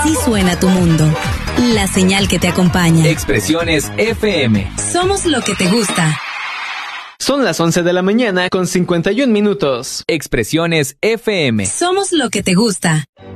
Así suena tu mundo. La señal que te acompaña. Expresiones FM. Somos lo que te gusta. Son las 11 de la mañana con 51 minutos. Expresiones FM. Somos lo que te gusta.